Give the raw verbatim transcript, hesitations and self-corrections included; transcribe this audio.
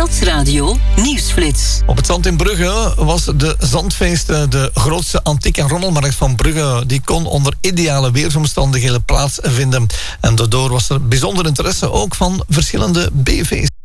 Stadsradio Nieuwsflits. Op het zand in Brugge was de Zandfeest de grootste antiek- en rommelmarkt van Brugge. Die kon onder ideale weersomstandigheden plaatsvinden. En daardoor was er bijzonder interesse ook van verschillende B V's.